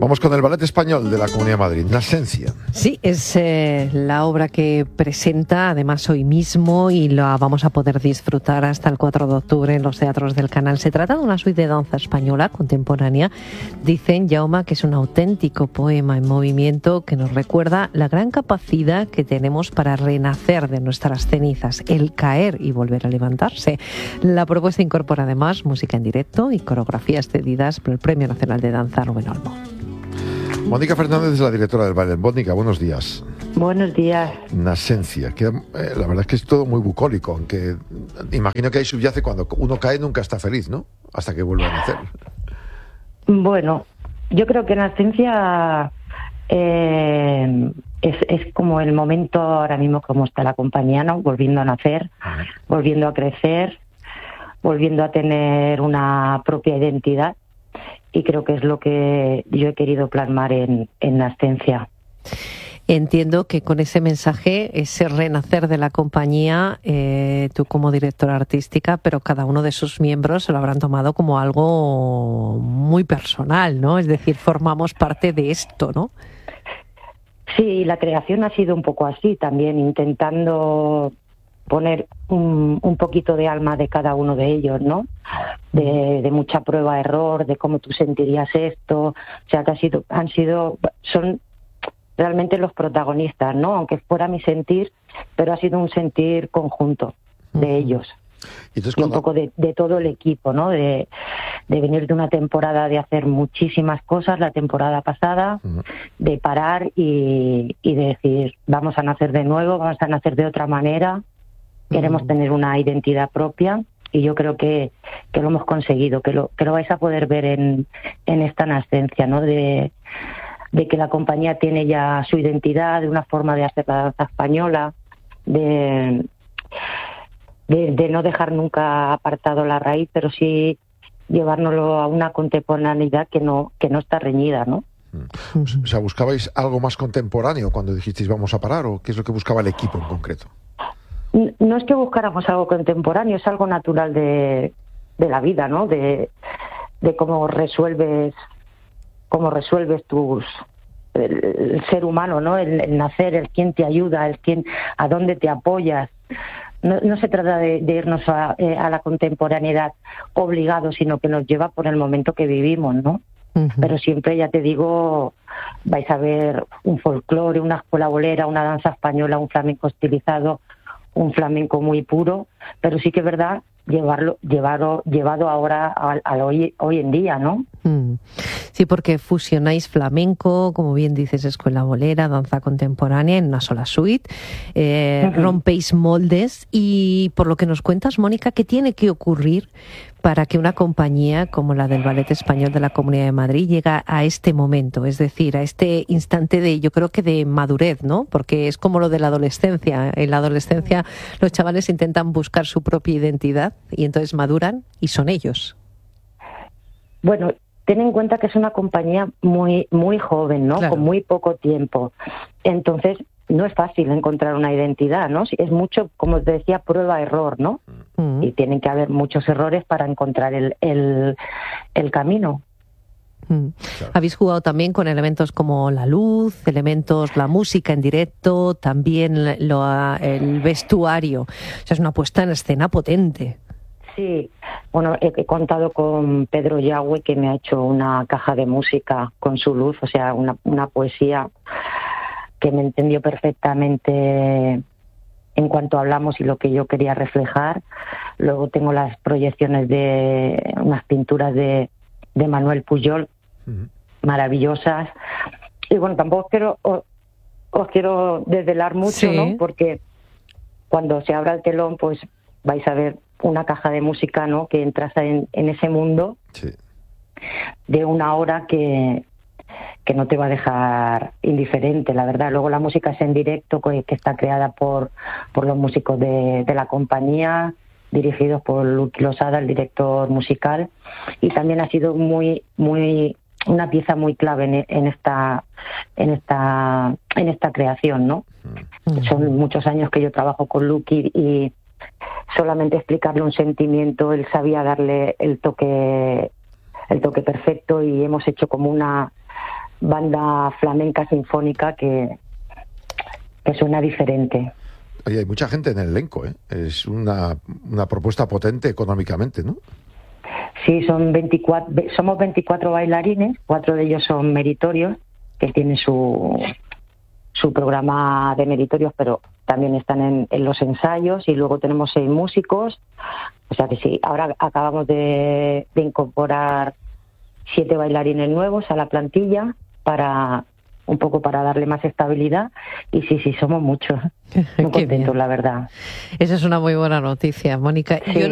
Vamos con el Ballet Español de la Comunidad de Madrid, Nasencia. Sí, es la obra que presenta además hoy mismo y la vamos a poder disfrutar hasta el 4 de octubre en los teatros del Canal. Se trata de una suite de danza española contemporánea. Dicen, Jaume, que es un auténtico poema en movimiento que nos recuerda la gran capacidad que tenemos para renacer de nuestras cenizas, el caer y volver a levantarse. La propuesta incorpora además música en directo y coreografías cedidas por el Premio Nacional de Danza Rubén Olmo. Mónica Fernández es la directora del ballet. Mónica, buenos días. Buenos días. Nasencia, que la verdad es que es todo muy bucólico, aunque imagino que ahí subyace cuando uno cae nunca está feliz, ¿no? Hasta que vuelve a nacer. Bueno, yo creo que Nasencia es como el momento ahora mismo como está la compañía, ¿no? Volviendo a nacer, volviendo a crecer, volviendo a tener una propia identidad. Y creo que es lo que yo he querido plasmar en Nasencia. Entiendo que con ese mensaje, ese renacer de la compañía, tú como directora artística, pero cada uno de sus miembros se lo habrán tomado como algo muy personal, ¿no? Es decir, formamos parte de esto, ¿no? Sí, la creación ha sido un poco así también, intentando poner un poquito de alma de cada uno de ellos, ¿no? De mucha prueba-error, de cómo tú sentirías esto, o sea, que son realmente los protagonistas, ¿no? Aunque fuera mi sentir, pero ha sido un sentir conjunto de ellos. Entonces, y un poco de todo el equipo, ¿no? De venir de una temporada de hacer muchísimas cosas, la temporada pasada, de parar y de decir, vamos a nacer de nuevo, vamos a nacer de otra manera, queremos tener una identidad propia. Y yo creo que lo hemos conseguido, que lo vais a poder ver en esta Nasencia, ¿no? De que la compañía tiene ya su identidad, de una forma de hacer la danza española, de no dejar nunca apartado la raíz, pero sí llevárnoslo a una contemporaneidad que no está reñida, ¿no? O sea, ¿buscabais algo más contemporáneo cuando dijisteis vamos a parar, o qué es lo que buscaba el equipo en concreto? No es que buscáramos algo contemporáneo, es algo natural de la vida, ¿no? De cómo resuelves el ser humano, ¿no? El nacer, el quién te ayuda, a dónde te apoyas. No se trata de irnos a la contemporaneidad obligado, sino que nos lleva por el momento que vivimos, ¿no? Pero siempre, ya te digo, vais a ver un folclore, una escuela bolera, una danza española, un flamenco estilizado, un flamenco muy puro, pero sí que es verdad llevado ahora al hoy en día, ¿no? Sí, porque fusionáis flamenco, como bien dices, escuela bolera, danza contemporánea en una sola suite, rompéis moldes y por lo que nos cuentas, Mónica, ¿qué tiene que ocurrir para que una compañía como la del Ballet Español de la Comunidad de Madrid llegue a este momento, es decir, a este instante yo creo que de madurez, ¿no? Porque es como lo de la adolescencia. En la adolescencia los chavales intentan buscar su propia identidad y entonces maduran y son ellos. Bueno, ten en cuenta que es una compañía muy, muy joven, ¿no? Claro. Con muy poco tiempo. Entonces, no es fácil encontrar una identidad, ¿no? Es mucho, como te decía, prueba-error, ¿no? Y tienen que haber muchos errores para encontrar el camino. Claro. Habéis jugado también con elementos como la luz, la música en directo, también el vestuario. O sea, es una puesta en escena potente. Sí, bueno, he contado con Pedro Yagüe, que me ha hecho una caja de música con su luz, o sea, una poesía que me entendió perfectamente en cuanto hablamos y lo que yo quería reflejar. Luego tengo las proyecciones de unas pinturas de Manuel Pujol, maravillosas. Y bueno, tampoco os quiero desvelar mucho, sí, ¿no? Porque cuando se abra el telón, pues vais a ver una caja de música, ¿no? Que entras en ese mundo, sí, de una hora que no te va a dejar indiferente, la verdad. Luego la música es en directo, que está creada por los músicos de la compañía, dirigidos por Luqui Losada, el director musical, y también ha sido una pieza muy clave en esta creación, ¿no? Son muchos años que yo trabajo con Luqui y solamente explicarle un sentimiento, él sabía darle el toque perfecto, y hemos hecho como una banda flamenca sinfónica que suena diferente. Oye, hay mucha gente en el elenco, ¿eh? Es una propuesta potente económicamente, ¿no? Sí, somos 24 bailarines, 4 de ellos son meritorios, que tienen su programa de meritorios, pero también están en los ensayos, y luego tenemos 6 músicos, o sea que sí, ahora acabamos de incorporar 7 bailarines nuevos a la plantilla para darle más estabilidad, y sí, somos muchos, muy contentos, la verdad. Esa es una muy buena noticia, Mónica. Sí.